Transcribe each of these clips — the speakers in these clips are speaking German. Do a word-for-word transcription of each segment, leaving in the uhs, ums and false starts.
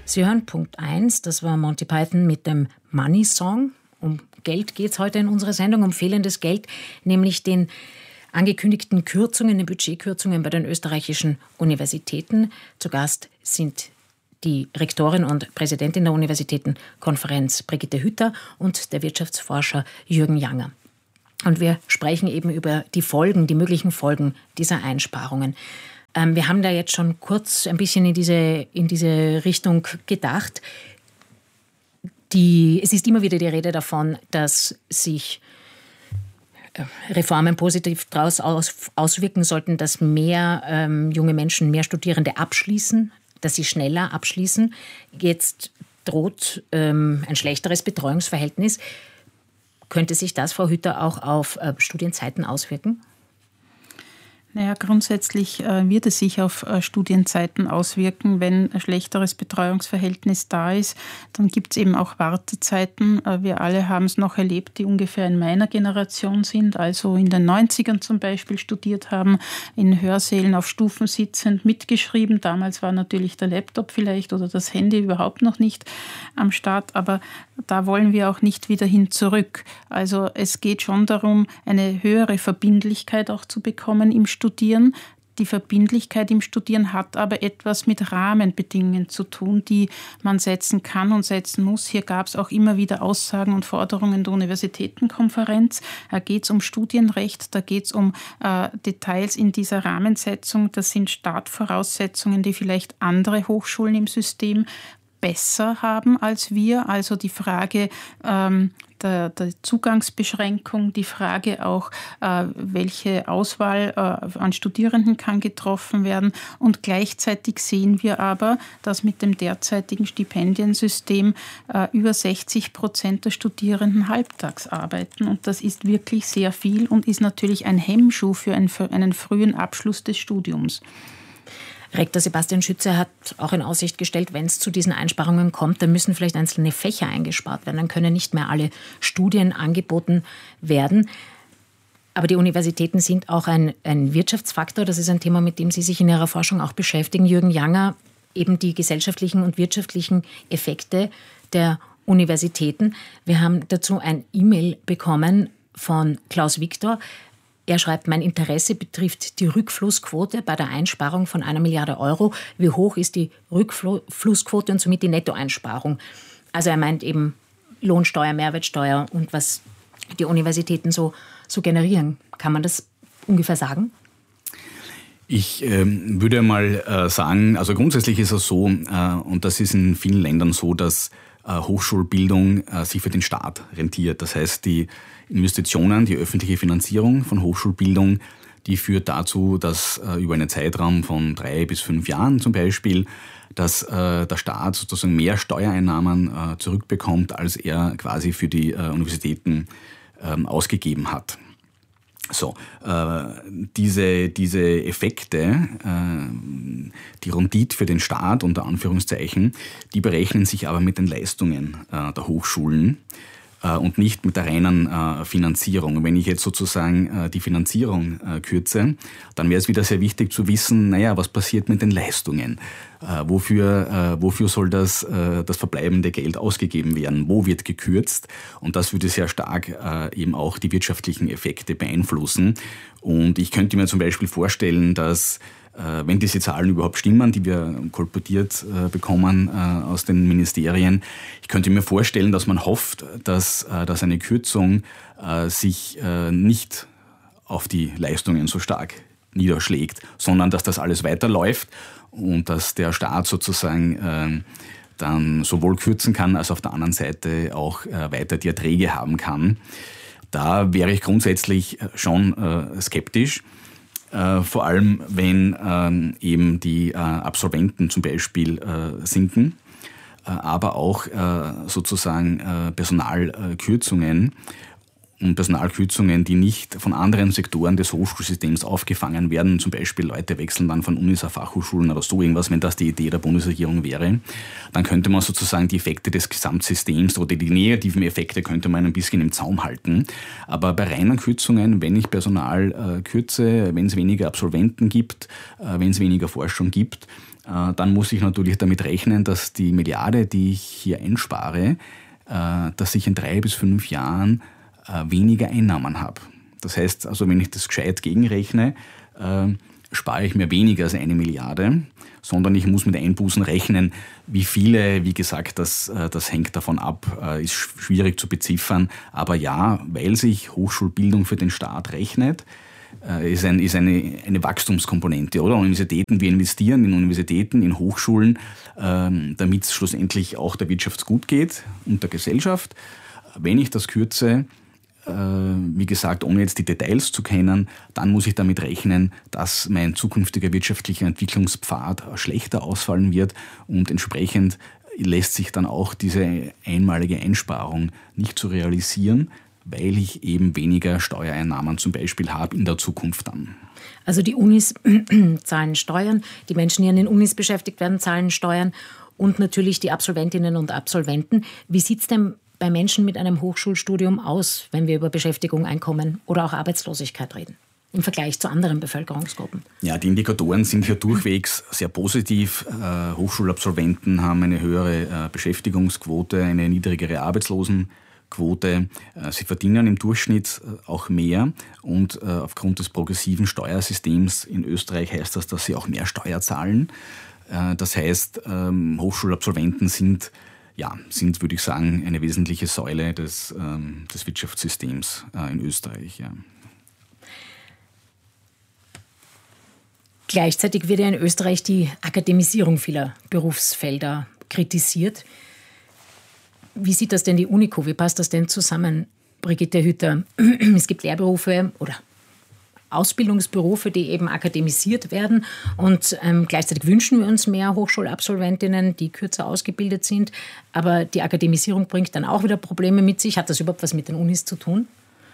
Sie hören Punkt eins, das war Monty Python mit dem Money Song. Um Geld geht es heute in unserer Sendung, um fehlendes Geld, nämlich den angekündigten Kürzungen, den Budgetkürzungen bei den österreichischen Universitäten. Zu Gast sind die Rektorin und Präsidentin der Universitätenkonferenz Brigitte Hütter und der Wirtschaftsforscher Jürgen Janger. Und wir sprechen eben über die Folgen, die möglichen Folgen dieser Einsparungen. Ähm, wir haben da jetzt schon kurz ein bisschen in diese, in diese Richtung gedacht. Die, es ist immer wieder die Rede davon, dass sich Reformen positiv daraus aus, auswirken sollten, dass mehr ähm, junge Menschen, mehr Studierende abschließen, dass sie schneller abschließen. Jetzt droht ähm, ein schlechteres Betreuungsverhältnis. Könnte sich das, Frau Hütter, auch auf äh, Studienzeiten auswirken? Naja, grundsätzlich äh, wird es sich auf äh, Studienzeiten auswirken. Wenn ein schlechteres Betreuungsverhältnis da ist, dann gibt es eben auch Wartezeiten. Äh, wir alle haben es noch erlebt, die ungefähr in meiner Generation sind, also in den neunzigern zum Beispiel studiert haben, in Hörsälen auf Stufen sitzend mitgeschrieben. Damals war natürlich der Laptop vielleicht oder das Handy überhaupt noch nicht am Start, aber da wollen wir auch nicht wieder hin zurück. Also es geht schon darum, eine höhere Verbindlichkeit auch zu bekommen im Studieren. Die Verbindlichkeit im Studieren hat aber etwas mit Rahmenbedingungen zu tun, die man setzen kann und setzen muss. Hier gab es auch immer wieder Aussagen und Forderungen der Universitätenkonferenz. Da geht es um Studienrecht, da geht es um äh, Details in dieser Rahmensetzung. Das sind Startvoraussetzungen, die vielleicht andere Hochschulen im System besser haben als wir. Also die Frage ähm, der, der Zugangsbeschränkung, die Frage auch, äh, welche Auswahl äh, an Studierenden kann getroffen werden. Und gleichzeitig sehen wir aber, dass mit dem derzeitigen Stipendiensystem äh, über sechzig Prozent der Studierenden halbtags arbeiten. Und das ist wirklich sehr viel und ist natürlich ein Hemmschuh für einen, für einen frühen Abschluss des Studiums. Rektor Sebastian Schütze hat auch in Aussicht gestellt, wenn es zu diesen Einsparungen kommt, dann müssen vielleicht einzelne Fächer eingespart werden. Dann können nicht mehr alle Studien angeboten werden. Aber die Universitäten sind auch ein, ein Wirtschaftsfaktor. Das ist ein Thema, mit dem Sie sich in Ihrer Forschung auch beschäftigen. Jürgen Janger, eben die gesellschaftlichen und wirtschaftlichen Effekte der Universitäten. Wir haben dazu ein E-Mail bekommen von Klaus Viktor. Er schreibt, mein Interesse betrifft die Rückflussquote bei der Einsparung von einer Milliarde Euro. Wie hoch ist die Rückflussquote und somit die Nettoeinsparung? Also er meint eben Lohnsteuer, Mehrwertsteuer und was die Universitäten so, so generieren. Kann man das ungefähr sagen? Ich ähm, würde mal äh, sagen, also grundsätzlich ist es so, äh, und das ist in vielen Ländern so, dass äh, Hochschulbildung äh, sich für den Staat rentiert. Das heißt, die Investitionen, die öffentliche Finanzierung von Hochschulbildung, die führt dazu, dass äh, über einen Zeitraum von drei bis fünf Jahren zum Beispiel, dass äh, der Staat sozusagen mehr Steuereinnahmen äh, zurückbekommt, als er quasi für die äh, Universitäten äh, ausgegeben hat. So, äh, diese, diese Effekte, äh, die Rendite für den Staat unter Anführungszeichen, die berechnen sich aber mit den Leistungen äh, der Hochschulen und nicht mit der reinen äh, Finanzierung. Wenn ich jetzt sozusagen äh, die Finanzierung äh, kürze, dann wäre es wieder sehr wichtig zu wissen, naja, was passiert mit den Leistungen? Äh, wofür, äh, wofür soll das, äh, das verbleibende Geld ausgegeben werden? Wo wird gekürzt? Und das würde sehr stark äh, eben auch die wirtschaftlichen Effekte beeinflussen. Und ich könnte mir zum Beispiel vorstellen, dass wenn diese Zahlen überhaupt stimmen, die wir kolportiert äh, bekommen äh, aus den Ministerien, ich könnte mir vorstellen, dass man hofft, dass, äh, dass eine Kürzung äh, sich äh, nicht auf die Leistungen so stark niederschlägt, sondern dass das alles weiterläuft und dass der Staat sozusagen äh, dann sowohl kürzen kann, als auf der anderen Seite auch äh, weiter die Erträge haben kann. Da wäre ich grundsätzlich schon äh, skeptisch. Äh, vor allem, wenn ähm, eben die äh, Absolventen zum Beispiel äh, sinken, äh, aber auch äh, sozusagen äh, Personalkürzungen und Personalkürzungen, die nicht von anderen Sektoren des Hochschulsystems aufgefangen werden. Zum Beispiel Leute wechseln dann von Unis auf Fachhochschulen oder so irgendwas, wenn das die Idee der Bundesregierung wäre. Dann könnte man sozusagen die Effekte des Gesamtsystems oder die negativen Effekte könnte man ein bisschen im Zaum halten. Aber bei reinen Kürzungen, wenn ich Personal äh, kürze, wenn es weniger Absolventen gibt, äh, wenn es weniger Forschung gibt, dann muss ich natürlich damit rechnen, dass die Milliarde, die ich hier einspare, dass ich in drei bis fünf Jahren weniger Einnahmen habe. Das heißt, also wenn ich das gescheit gegenrechne, spare ich mir weniger als eine Milliarde, sondern ich muss mit Einbußen rechnen. Wie viele, wie gesagt, das, das hängt davon ab, ist schwierig zu beziffern. Aber ja, weil sich Hochschulbildung für den Staat rechnet, ist, ein, ist eine, eine Wachstumskomponente, oder? Universitäten, wir investieren in Universitäten, in Hochschulen, damit es schlussendlich auch der Wirtschaft gut geht und der Gesellschaft. Wenn ich das kürze, wie gesagt, ohne jetzt die Details zu kennen, dann muss ich damit rechnen, dass mein zukünftiger wirtschaftlicher Entwicklungspfad schlechter ausfallen wird und entsprechend lässt sich dann auch diese einmalige Einsparung nicht zu realisieren, weil ich eben weniger Steuereinnahmen zum Beispiel habe in der Zukunft dann. Also die Unis zahlen Steuern, die Menschen, die an den Unis beschäftigt werden, zahlen Steuern und natürlich die Absolventinnen und Absolventen. Wie sieht es denn bei Menschen mit einem Hochschulstudium aus, wenn wir über Beschäftigung, Einkommen oder auch Arbeitslosigkeit reden, im Vergleich zu anderen Bevölkerungsgruppen? Ja, die Indikatoren sind hier durchwegs sehr positiv. Äh, Hochschulabsolventen haben eine höhere äh, Beschäftigungsquote, eine niedrigere Arbeitslosenquote. Äh, sie verdienen im Durchschnitt äh, auch mehr und äh, aufgrund des progressiven Steuersystems in Österreich heißt das, dass sie auch mehr Steuer zahlen. Äh, das heißt, ähm, Hochschulabsolventen sind Ja, sind, würde ich sagen, eine wesentliche Säule des, ähm, des Wirtschaftssystems äh, in Österreich. Ja. Gleichzeitig wird ja in Österreich die Akademisierung vieler Berufsfelder kritisiert. Wie sieht das denn die UNIQO? Wie passt das denn zusammen, Brigitte Hütter? Es gibt Lehrberufe oder Ausbildungsberufe, die eben akademisiert werden. Und ähm, gleichzeitig wünschen wir uns mehr Hochschulabsolventinnen, die kürzer ausgebildet sind. Aber die Akademisierung bringt dann auch wieder Probleme mit sich. Hat das überhaupt was mit den Unis zu tun?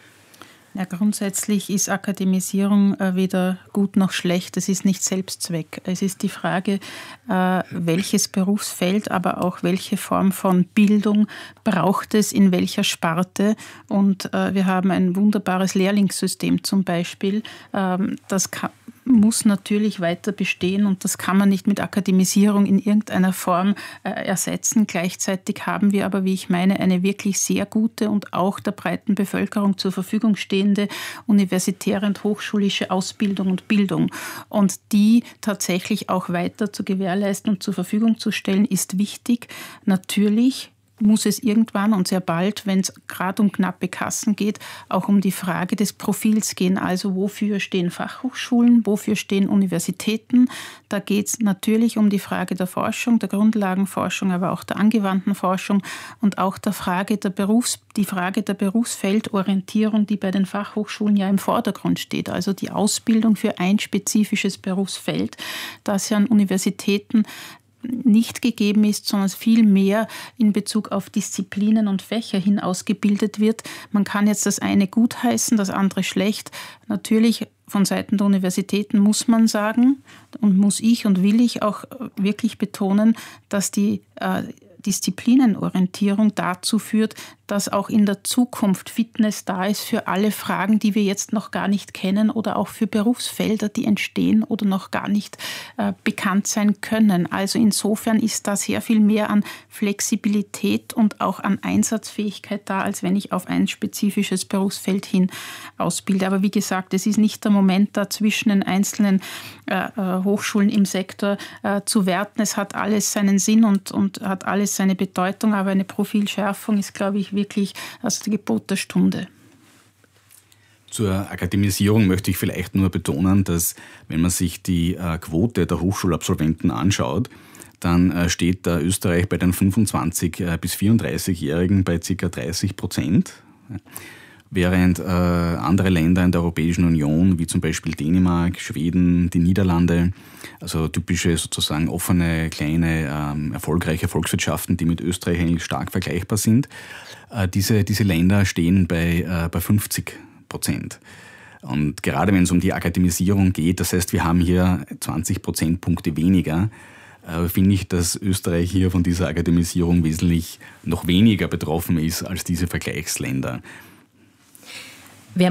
Ja, grundsätzlich ist Akademisierung äh, weder gut noch schlecht. Es ist nicht Selbstzweck. Es ist die Frage, äh, welches Berufsfeld, aber auch welche Form von Bildung braucht es in welcher Sparte. Und äh, wir haben ein wunderbares Lehrlingssystem zum Beispiel. Ähm, das kann, muss natürlich weiter bestehen und das kann man nicht mit Akademisierung in irgendeiner Form äh, ersetzen. Gleichzeitig haben wir aber, wie ich meine, eine wirklich sehr gute und auch der breiten Bevölkerung zur Verfügung stehende universitäre und hochschulische Ausbildung und Bildung. Und die tatsächlich auch weiter zu gewährleisten und zur Verfügung zu stellen, ist wichtig. Natürlich muss es irgendwann und sehr bald, wenn es gerade um knappe Kassen geht, auch um die Frage des Profils gehen. Also wofür stehen Fachhochschulen, wofür stehen Universitäten? Da geht es natürlich um die Frage der Forschung, der Grundlagenforschung, aber auch der angewandten Forschung und auch der Frage der Berufs, die Frage der Berufsfeldorientierung, die bei den Fachhochschulen ja im Vordergrund steht. Also die Ausbildung für ein spezifisches Berufsfeld, das ja an Universitäten nicht gegeben ist, sondern viel mehr in Bezug auf Disziplinen und Fächer hin ausgebildet wird. Man kann jetzt das eine gutheißen, das andere schlecht. Natürlich von Seiten der Universitäten muss man sagen und muss ich und will ich auch wirklich betonen, dass die äh, Disziplinenorientierung dazu führt, dass auch in der Zukunft Fitness da ist für alle Fragen, die wir jetzt noch gar nicht kennen oder auch für Berufsfelder, die entstehen oder noch gar nicht äh, bekannt sein können. Also insofern ist da sehr viel mehr an Flexibilität und auch an Einsatzfähigkeit da, als wenn ich auf ein spezifisches Berufsfeld hin ausbilde. Aber wie gesagt, es ist nicht der Moment, da zwischen den einzelnen äh, Hochschulen im Sektor äh, zu werten. Es hat alles seinen Sinn und, und hat alles seine Bedeutung, aber eine Profilschärfung ist, glaube ich, wirklich das Gebot der Stunde. Zur Akademisierung möchte ich vielleicht nur betonen, dass wenn man sich die äh, Quote der Hochschulabsolventen anschaut, dann äh, steht äh, Österreich bei den fünfundzwanzig- äh, bis vierunddreißigjährigen bei ca. dreißig Prozent. Während äh, andere Länder in der Europäischen Union, wie zum Beispiel Dänemark, Schweden, die Niederlande, also typische sozusagen offene, kleine, ähm, erfolgreiche Volkswirtschaften, die mit Österreich eigentlich stark vergleichbar sind, äh, diese, diese Länder stehen bei, äh, bei fünfzig Prozent. Und gerade wenn es um die Akademisierung geht, das heißt, wir haben hier zwanzig Prozentpunkte weniger, äh, finde ich, dass Österreich hier von dieser Akademisierung wesentlich noch weniger betroffen ist als diese Vergleichsländer. Wir haben ein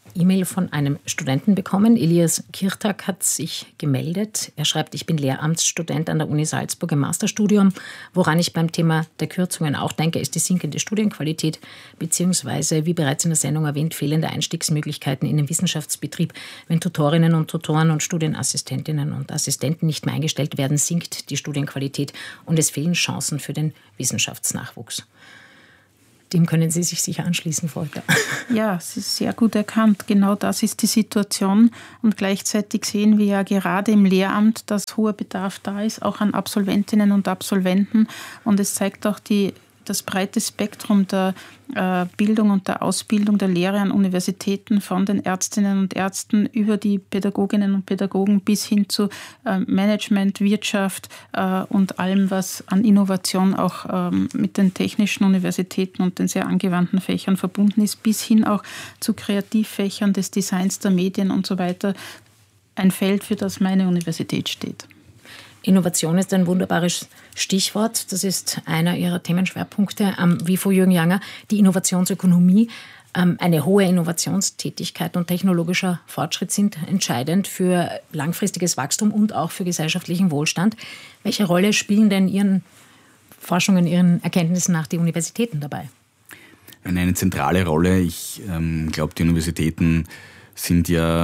E-Mail von einem Studenten bekommen. Elias Kirtak hat sich gemeldet. Er schreibt, ich bin Lehramtsstudent an der Uni Salzburg im Masterstudium. Woran ich beim Thema der Kürzungen auch denke, ist die sinkende Studienqualität beziehungsweise, wie bereits in der Sendung erwähnt, fehlende Einstiegsmöglichkeiten in den Wissenschaftsbetrieb. Wenn Tutorinnen und Tutoren und Studienassistentinnen und Assistenten nicht mehr eingestellt werden, sinkt die Studienqualität und es fehlen Chancen für den Wissenschaftsnachwuchs. Dem können Sie sich sicher anschließen, Volker. Ja, es ist sehr gut erkannt. Genau das ist die Situation. Und gleichzeitig sehen wir ja gerade im Lehramt, dass hoher Bedarf da ist, auch an Absolventinnen und Absolventen. Und es zeigt auch die, das breite Spektrum der äh, Bildung und der Ausbildung der Lehre an Universitäten, von den Ärztinnen und Ärzten über die Pädagoginnen und Pädagogen bis hin zu äh, Management, Wirtschaft äh, und allem, was an Innovation auch ähm, mit den technischen Universitäten und den sehr angewandten Fächern verbunden ist, bis hin auch zu Kreativfächern des Designs, der Medien und so weiter. Ein Feld, für das meine Universität steht. Innovation ist ein wunderbares Stichwort. Das ist einer Ihrer Themenschwerpunkte am W I F O Jürgen Janger, die Innovationsökonomie. Eine hohe Innovationstätigkeit und technologischer Fortschritt sind entscheidend für langfristiges Wachstum und auch für gesellschaftlichen Wohlstand. Welche Rolle spielen denn Ihren Forschungen, Ihren Erkenntnissen nach die Universitäten dabei? Eine zentrale Rolle. Ich ähm, glaube, die Universitäten sind ja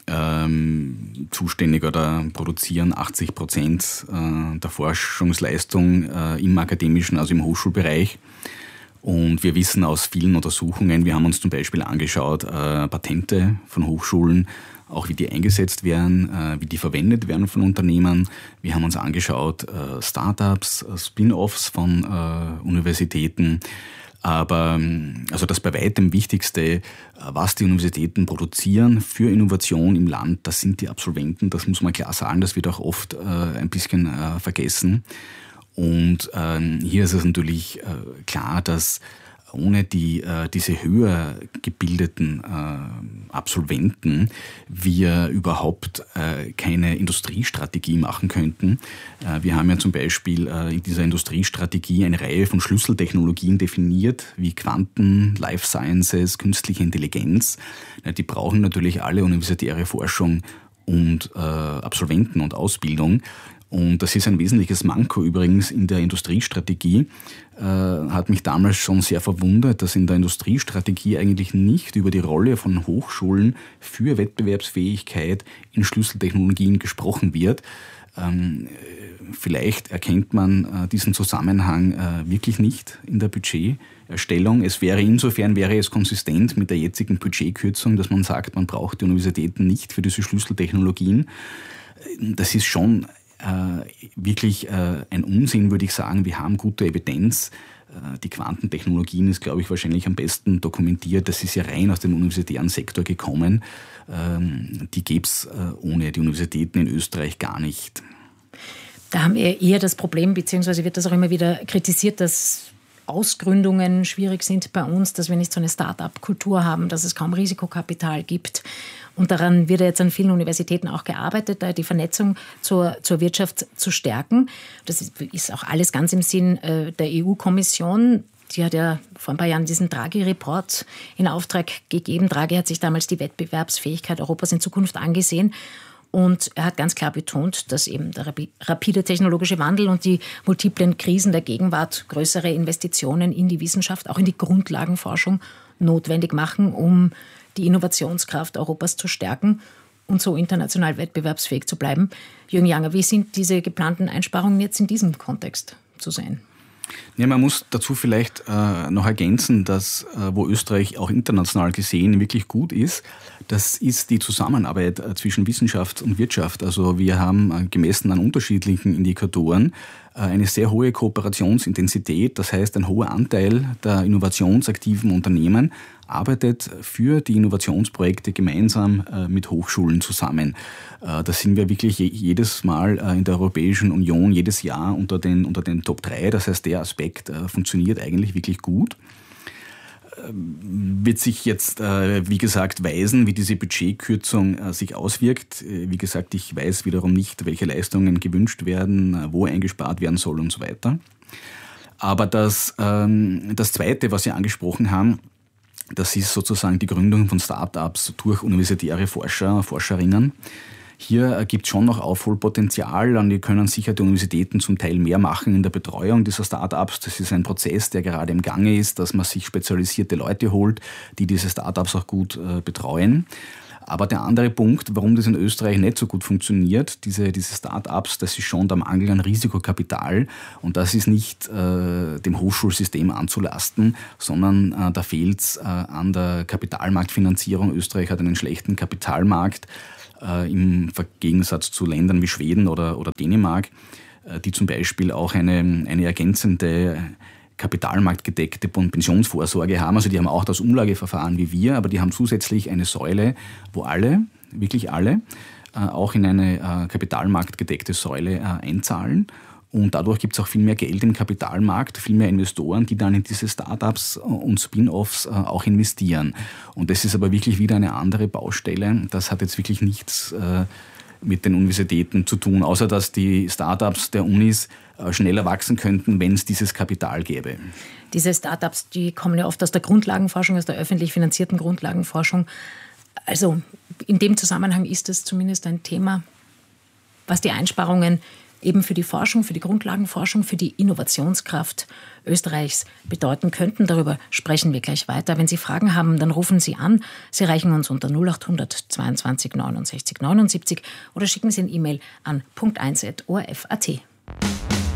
ähm, zuständig oder produzieren achtzig Prozent äh, der Forschungsleistung äh, im akademischen, also im Hochschulbereich. Und wir wissen aus vielen Untersuchungen, wir haben uns zum Beispiel angeschaut, äh, Patente von Hochschulen, auch wie die eingesetzt werden, äh, wie die verwendet werden von Unternehmen. Wir haben uns angeschaut, äh, Startups, äh, Spin-offs von äh, Universitäten. Aber also das bei weitem Wichtigste, was die Universitäten produzieren für Innovation im Land, das sind die Absolventen. Das muss man klar sagen, das wird auch oft äh, ein bisschen äh, vergessen. Und äh, hier ist es natürlich äh, klar, dass ohne die, äh, diese höher gebildeten äh, Absolventen wir überhaupt äh, keine Industriestrategie machen könnten. Äh, wir haben ja zum Beispiel äh, in dieser Industriestrategie eine Reihe von Schlüsseltechnologien definiert, wie Quanten, Life Sciences, künstliche Intelligenz. Ja, die brauchen natürlich alle universitäre Forschung und äh, Absolventen und Ausbildung. Und das ist ein wesentliches Manko übrigens in der Industriestrategie. Äh, hat mich damals schon sehr verwundert, dass in der Industriestrategie eigentlich nicht über die Rolle von Hochschulen für Wettbewerbsfähigkeit in Schlüsseltechnologien gesprochen wird. Ähm, vielleicht erkennt man äh, diesen Zusammenhang äh, wirklich nicht in der Budgeterstellung. Es wäre insofern wäre es konsistent mit der jetzigen Budgetkürzung, dass man sagt, man braucht die Universitäten nicht für diese Schlüsseltechnologien. Das ist schon Äh, wirklich äh, ein Unsinn, würde ich sagen. Wir haben gute Evidenz. Äh, die Quantentechnologien ist, glaube ich, wahrscheinlich am besten dokumentiert. Das ist ja rein aus dem universitären Sektor gekommen. Ähm, die gäbe es äh, ohne die Universitäten in Österreich gar nicht. Da haben wir eher das Problem, beziehungsweise wird das auch immer wieder kritisiert, dass Ausgründungen schwierig sind bei uns, dass wir nicht so eine Start-up-Kultur haben, dass es kaum Risikokapital gibt. Und daran wird ja jetzt an vielen Universitäten auch gearbeitet, da die Vernetzung zur, zur Wirtschaft zu stärken. Das ist, ist auch alles ganz im Sinn äh, der E U-Kommission. Die hat ja vor ein paar Jahren diesen Draghi-Report in Auftrag gegeben. Draghi hat sich damals die Wettbewerbsfähigkeit Europas in Zukunft angesehen. Und er hat ganz klar betont, dass eben der rapide technologische Wandel und die multiplen Krisen der Gegenwart größere Investitionen in die Wissenschaft, auch in die Grundlagenforschung notwendig machen, um die Innovationskraft Europas zu stärken und so international wettbewerbsfähig zu bleiben. Jürgen Janger, wie sind diese geplanten Einsparungen jetzt in diesem Kontext zu sehen? Ja, man muss dazu vielleicht äh, noch ergänzen, dass äh, wo Österreich auch international gesehen wirklich gut ist, das ist die Zusammenarbeit äh, zwischen Wissenschaft und Wirtschaft. Also wir haben äh, gemessen an unterschiedlichen Indikatoren äh, eine sehr hohe Kooperationsintensität, das heißt ein hoher Anteil der innovationsaktiven Unternehmen arbeitet für die Innovationsprojekte gemeinsam äh, mit Hochschulen zusammen. Äh, da sind wir wirklich je, jedes Mal äh, in der Europäischen Union, jedes Jahr unter den, unter den Top drei. Das heißt, der Aspekt äh, funktioniert eigentlich wirklich gut. Äh, wird sich jetzt, äh, wie gesagt, weisen, wie diese Budgetkürzung äh, sich auswirkt. Äh, wie gesagt, ich weiß wiederum nicht, welche Leistungen gewünscht werden, äh, wo eingespart werden soll und so weiter. Aber das, ähm, das Zweite, was Sie angesprochen haben, Das ist sozusagen die Gründung von Start-ups durch universitäre Forscher, Forscherinnen. Hier gibt es schon noch Aufholpotenzial und hier können sicher die Universitäten zum Teil mehr machen in der Betreuung dieser Start-ups. Das ist ein Prozess, der gerade im Gange ist, dass man sich spezialisierte Leute holt, die diese Start-ups auch gut äh, betreuen. Aber der andere Punkt, warum das in Österreich nicht so gut funktioniert, diese, diese Start-ups, das ist schon der Mangel an Risikokapital. Und das ist nicht äh, dem Hochschulsystem anzulasten, sondern äh, da fehlt es äh, an der Kapitalmarktfinanzierung. Österreich hat einen schlechten Kapitalmarkt äh, im Gegensatz zu Ländern wie Schweden oder, oder Dänemark, äh, die zum Beispiel auch eine, eine ergänzende kapitalmarktgedeckte Pensionsvorsorge haben. Also die haben auch das Umlageverfahren wie wir, aber die haben zusätzlich eine Säule, wo alle, wirklich alle, äh, auch in eine äh, kapitalmarktgedeckte Säule äh, einzahlen. Und dadurch gibt es auch viel mehr Geld im Kapitalmarkt, viel mehr Investoren, die dann in diese Startups und Spin-offs äh, auch investieren. Und das ist aber wirklich wieder eine andere Baustelle. Das hat jetzt wirklich nichts äh, mit den Universitäten zu tun, außer dass die Startups der Unis schneller wachsen könnten, wenn es dieses Kapital gäbe. Diese Startups, die kommen ja oft aus der Grundlagenforschung, aus der öffentlich finanzierten Grundlagenforschung. Also in dem Zusammenhang ist es zumindest ein Thema, was die Einsparungen eben für die Forschung, für die Grundlagenforschung, für die Innovationskraft Österreichs bedeuten könnten. Darüber sprechen wir gleich weiter. Wenn Sie Fragen haben, dann rufen Sie an. Sie erreichen uns unter null acht hundert zweiundzwanzig neunundsechzig neunundsiebzig oder schicken Sie ein E-Mail an punkt eins at o r f punkt a t.